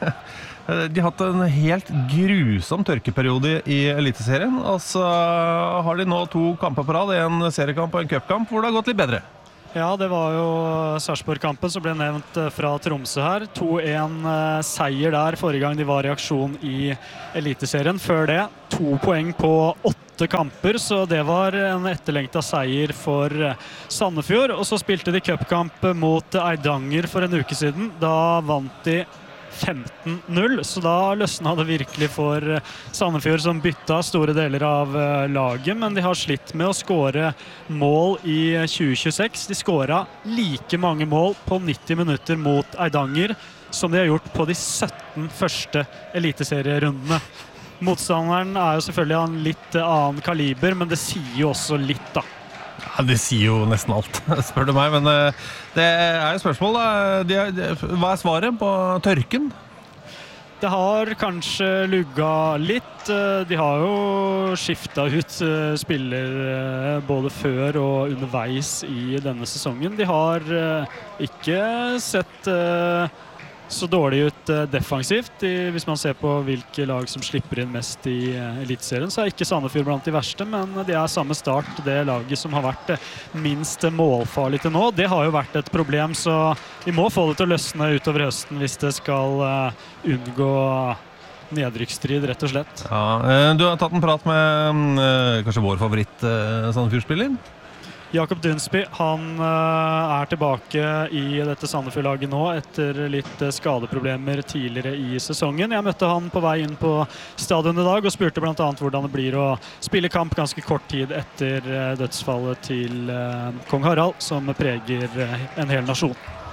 de har hatt en helt grusom tørkeperiode i Eliteserien, og så har de nå 2 kamper på rad, en seriekamp og en cupkamp, hvor det har gått litt bedre. Ja, det var jo Sarpsborg-kampen som ble nevnt fra Tromsø her. 2-1 seier der forrige gang de var i aksjon i Eliteserien. Før det 2 poeng på 8 kamper, så det var en etterlengtet seier for Sandefjord. Og så spilte de cupkamp mot Eidanger for en uke siden. Da vant de 15-0, så da løsna det virkelig for Sandefjord, som bytta store deler av laget, men de har slitt med å skåre mål i 2026. De skåret like mange mål på 90 minutter mot Eidanger som de har gjort på de 17 første eliteserierundene. Motstanderen er jo selvfølgelig av en litt annen kaliber, men det sier jo også litt da. Ja, det sier jo nesten alt, spør du meg, men det er jo spørsmål da. Hva er svaret på tørken? Det har kanskje lugget litt. De har jo skiftet ut spillere både før og underveis i denne sesongen. De har ikke sett så dårlig ut defensivt. Hvis man ser på hvilke lag som slipper inn mest i Eliteserien, så er ikke Sandefjord blant de verste, men det er samme start, det laget som har vært minst målfarlig til nå. Det har jo vært et problem, så vi må få det til å løsne utover høsten hvis det skal unngå nedrykksstrid, rett og slett. Ja, du har tatt en prat med kanskje vår favoritt Sandefjord-spiller? Jakob Dunsby, han er tilbake i dette Sandefjord-laget nå etter litt skadeproblemer tidligere i sesongen. Jeg møtte han på vei inn på stadion i dag og spurte blant annet hvordan det blir å spille kamp ganske kort tid etter dødsfallet til kong Harald, som preger en hel nasjon.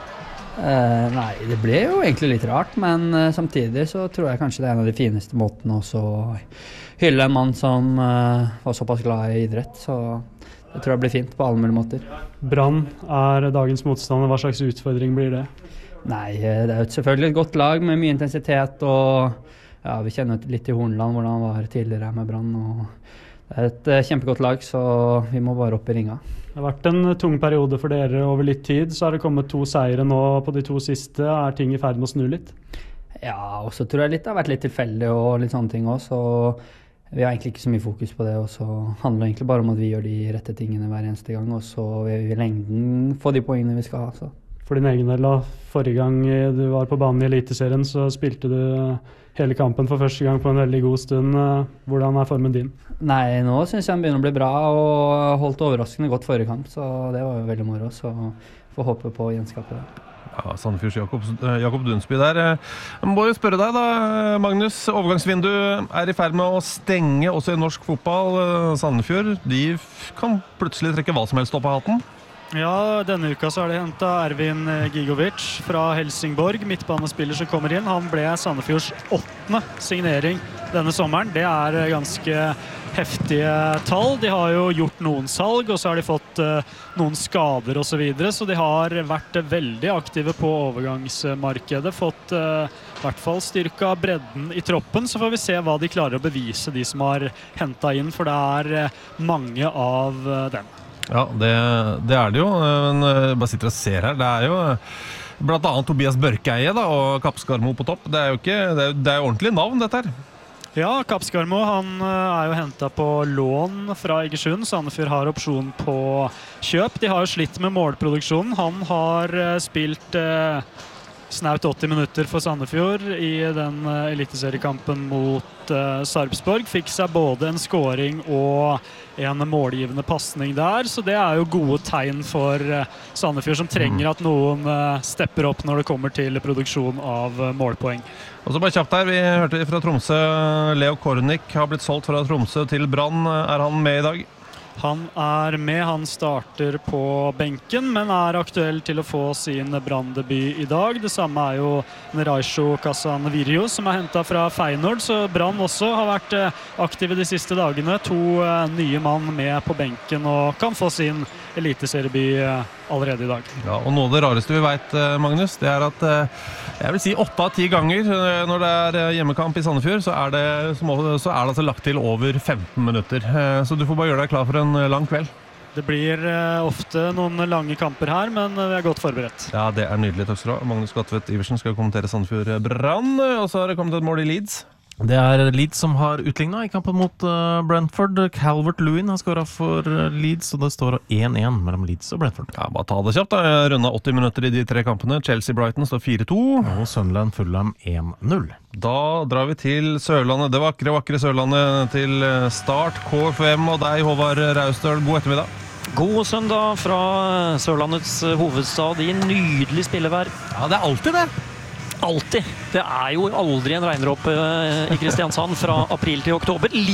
Nei, det ble jo egentlig litt rart, men samtidig så tror jeg kanskje det er en av de fineste måtene å hylle en mann som var såpass glad i idrett, så jeg tror det blir fint på alle mulige måter. Brann er dagens motstander. Hva slags utfordring blir det? Nei, det er jo selvfølgelig et godt lag med mye intensitet, og ja, vi kjenner litt til Hornland, hvordan han var tidligere med Brann, og det er et kjempegodt lag, så vi må bare opp i ringa. Det har vært en tung periode for dere over litt tid, så har det kommet 2 seire nå på de 2 siste. Er ting i ferd med å snu litt? Ja, og så tror jeg det har vært litt tilfeldig og litt sånne ting også, så vi har egentlig ikke så mye fokus på det, og så handler det egentlig bare om at vi gjør de rette tingene hver eneste gang, og så vil vi i lengden få de poengene vi skal ha. Så. For din egen del da, forrige gang du var på banen i Eliteserien, så spilte du hele kampen for første gang på en veldig god stund. Hvordan er formen din? Nei, nå synes jeg den begynner å bli bra, og holdt overraskende godt forrige kamp, så det var jo veldig moro, så får håpe på å gjenskape det. Ja, Sandefjords Jakob Dunsby der. Jeg må jo spørre deg da, Magnus, overgangsvindu er i ferd med å stenge også i norsk fotball. Sandefjord, de kan plutselig trekke hva som helst opp av hatten. Ja, denne uka så har de hentet Ervin Gigovic fra Helsingborg, midtbanespiller som kommer inn. Han ble Sandefjords 8. signering denne sommeren. Det er ganske heftige tall. De har jo gjort noen salg, og så har de fått noen skader og så videre, så de har vært veldig aktive på overgangsmarkedet, fått i hvert fall styrket bredden i troppen, så får vi se hva de klarer å bevise, de som har hentet inn, for det er mange av dem. Ja, det er det jo. Jeg bare sitter og ser her. Det er jo blant annet Tobias Børkeie da, og Kapskarmo på topp. Det er jo ordentlig navn, dette her. Ja, Kapskarmo han er jo hentet på lån fra Egersund. Sandefjord har opsjon på kjøp. De har jo slitt med målproduksjonen. Han har spilt snaut 80 minutter for Sandefjord i den eliteseriekampen mot Sarpsborg. Fikk seg både en scoring og en målgivende passning der, så det er jo gode tegn for Sandefjord, som trenger at noen stepper opp når det kommer til produksjon av målpoeng. Og så bare kjapt her, vi hørte fra Tromsø, Leo Kornik har blitt solgt fra Tromsø til Brann. Er han med i dag? Han er med, han starter på benken, men er aktuell til å få sin Brann-debut i dag. Det samme er jo Neraisho Casanvirio, som er hentet fra Feyenoord, så Brann også har vært aktive de siste dagene. 2 nye mann med på benken og kan få sin eliteserieby allerede i dag. Ja, og noe av det rareste vi vet, Magnus, det er at jeg vil si 8 av 10 ganger når det er hjemmekamp i Sandefjord, så er det altså lagt til over 15 minutter. Så du får bare gjøre deg klar for en lang kveld. Det blir ofte noen lange kamper her, men vi er godt forberedt. Ja, det er nydelig. Takk skal du ha. Magnus Gatvedt Iversen skal kommentere Sandefjord Brann, og så har det kommet et mål i Leeds. Det er Leeds som har utlignet i kampen mot Brentford. Calvert-Lewin har skåret for Leeds, og det står 1-1 mellom Leeds og Brentford. Ja, bare ta det kjapt da. Jeg rundet 80 minutter i de 3 kampene. Chelsea-Brighton står 4-2. Og Sunderland-Fulham 1-0. Da drar vi til Sørlandet, det vakre Sørlandet, til Start KFM og deg, Håvard Raustøl. God ettermiddag. God søndag fra Sørlandets hovedstad i nydelig spillevær. Ja, det er alltid det. Alltid. Det er jo aldri en regndråpe i Kristiansand fra april til oktober.